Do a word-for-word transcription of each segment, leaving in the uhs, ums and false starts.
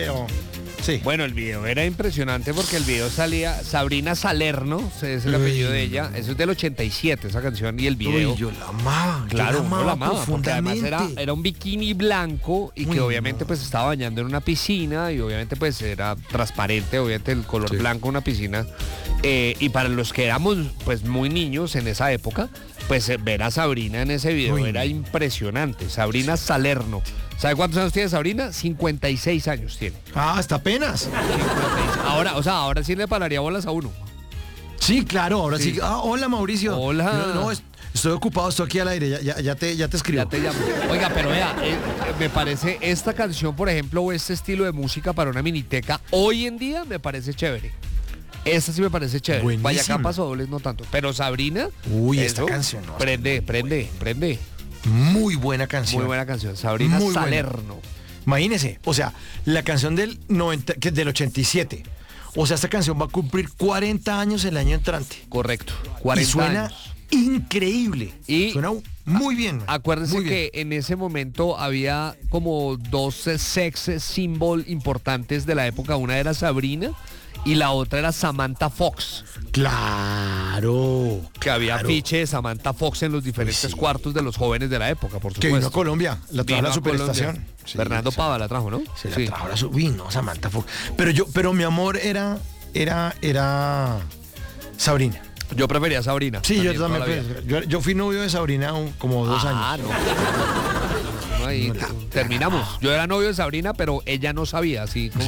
video. Sí. Bueno, el video era impresionante porque el video salía Sabrina Salerno, ese es el apellido de ella, eso es del ochenta y siete esa canción y el video. Uy, yo la amaba. Claro, yo la uno amaba, la amaba porque además era, era un bikini blanco y Uy, que obviamente no. pues estaba bañando en una piscina y obviamente pues era transparente, obviamente el color Sí. blanco de una piscina. Eh, y para los que éramos pues muy niños en esa época, pues eh, ver a Sabrina en ese video Uy, era no. impresionante. Sabrina Salerno. ¿Sabe cuántos años tiene Sabrina? cincuenta y seis años tiene. Ah, hasta apenas. Ahora, o sea, ahora sí le pararía bolas a uno. Sí, claro, ahora sí. Sí. Ah, hola, Mauricio. Hola. No, no, es- estoy ocupado, estoy aquí al aire, ya, ya, ya te, ya te escribo. Ya te llamo. Oiga, pero vea, eh, eh, me parece esta canción, por ejemplo, o este estilo de música para una miniteca, hoy en día me parece chévere. Esta sí me parece chévere. Buenísima. Vaya capas o dobles no tanto. Pero Sabrina. Uy, esta eso, canción, no, Prende, está muy prende, prende. Muy buena canción. Muy buena canción. Sabrina Muy buena. Salerno. Imagínese, o sea, la canción del noventa, que es del ochenta y siete. O sea, esta canción va a cumplir cuarenta años el año entrante. Correcto. Y cuarenta suena años. increíble. Y- suena muy bien. Acuérdense muy bien. que en ese momento había como dos eh, sex symbol importantes de la época. Una era Sabrina y la otra era Samantha Fox. Claro. Que había claro. afiche de Samantha Fox en los diferentes Uy, sí. cuartos de los jóvenes de la época, por Que supuesto. vino a Colombia, la trajo a Vino la a superestación. Colombia. Sí, Fernando sí. Pava la trajo, ¿no? Se la Sí. trajo a la sub- Uy, no, Samantha Fox. Pero yo, pero mi amor era, era, era Sabrina. Yo prefería a Sabrina. Sí, yo toda también. la vida. pues, yo, yo fui novio de Sabrina un- como dos Ah, años. no. No, ahí terminamos. Yo era novio de Sabrina, pero ella no sabía, así como. Sí.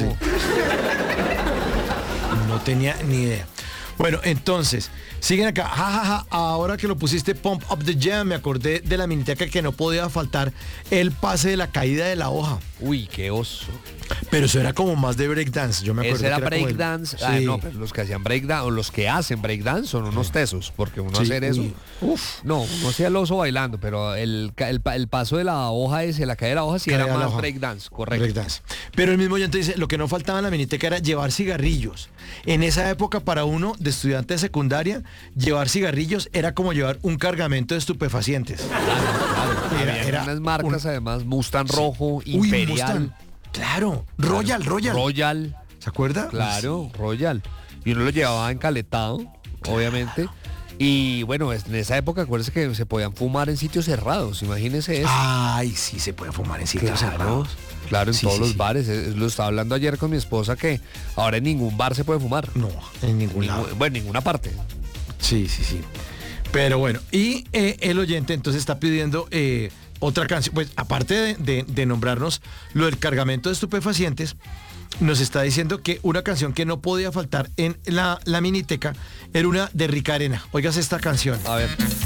No tenía ni idea. Bueno, entonces, siguen acá. Ja, ja, ja, ahora que lo pusiste Pump Up the Jam, me acordé de la miniteca que no podía faltar el pase de la caída de la hoja. Uy, qué oso. Pero eso era como más de breakdance. Yo me acuerdo Ese era que era como el- breakdance. Sí. Ah, no, pero los que hacían breakdance, o los que hacen breakdance son unos tesos, porque uno Sí, hacer eso. uy, uf. No, no hacía el oso bailando, pero el, ca- el, pa- el paso de la hoja ese, la caída de la hoja, sí Caída era de la más hoja. breakdance, correcto. Breakdance. Pero el mismo oyente dice, lo que no faltaba en la miniteca era llevar cigarrillos. En esa época, para uno de estudiante de secundaria, llevar cigarrillos era como llevar un cargamento de estupefacientes. Claro, Era- había era unas marcas un- además, Mustang rojo, Uy, Imperial, Mustang. Claro, Royal, Royal. Royal, ¿Se acuerda? claro, Royal. Y uno lo llevaba encaletado, obviamente. Y bueno, es- en esa época, acuérdense que se podían fumar en sitios cerrados, imagínense eso. Ay, sí, se puede fumar en sitios Claro, cerrados. claro, en Sí, todos sí, los sí. bares. Es- Lo estaba hablando ayer con mi esposa que ahora en ningún bar se puede fumar. No, en ningún lado. Ningún- bueno, en ninguna parte. Sí, sí, sí. Pero bueno, y eh, el oyente entonces está pidiendo eh, otra canción. Pues aparte de, de- de nombrarnos lo del cargamento de estupefacientes, nos está diciendo que una canción que no podía faltar en la, la miniteca era una de Rica Arena. Oigas esta canción. A ver.